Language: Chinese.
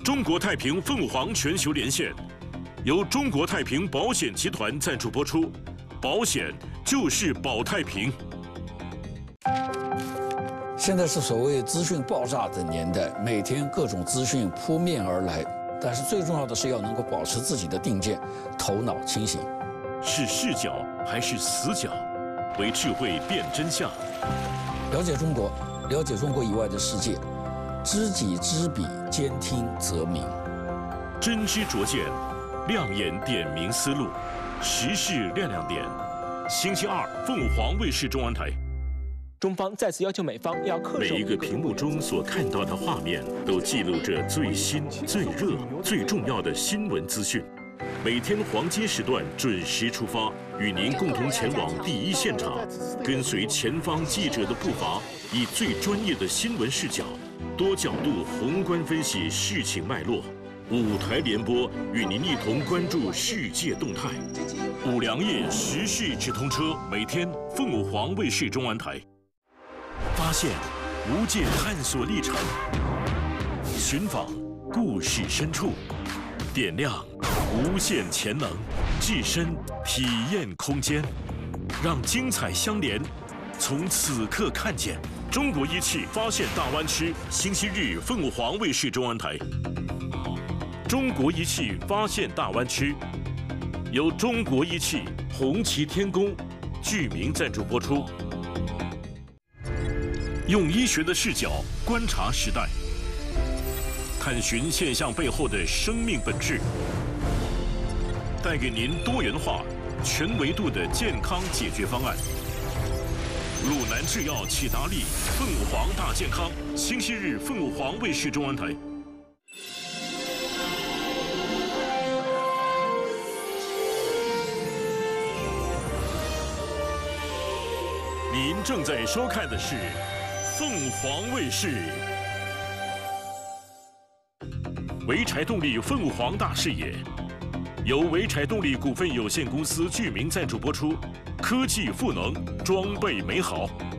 中国太平凤凰全球连线，由中国太平保险集团赞助播出。保险就是保太平。 现在是所谓资讯爆炸的年代，每天各种资讯扑面而来，但是最重要的是要能够保持自己的定见，头脑清醒。 是视角还是死角？为智慧辨真相。 了解中国，了解中国以外的世界，知己知彼，兼听则明。 真知灼见，亮眼点明思路，时事亮亮点。星期二，凤凰卫视中文台。 中方再次要求美方要恪守每一个屏幕中所看到的画面，都记录着最新、最热、最重要的新闻资讯。每天黄金时段准时出发，与您共同前往第一现场，跟随前方记者的步伐，以最专业的新闻视角，多角度宏观分析事情脉络。舞台联播，与您一同关注世界动态。五粮液时事直通车，每天凤凰卫视中文台。发现无界探索历程，寻访故事深处，点亮无限潜能，置身体验空间，让精彩相连，从此刻看见中国一汽发现大湾区。星期日，凤凰卫视中文台。中国一汽发现大湾区，由中国一汽、红旗天工、巨明赞助播出。用医学的视角观察时代，探寻现象背后的生命本质，带给您多元化、全维度的健康解决方案。鲁南制药启达利，凤凰大健康。星期日，凤凰卫视中文台。您正在收看的是凤凰卫视。潍柴动力凤凰大视野，由潍柴动力股份有限公司巨明赞助播出。科技赋能，装备美好。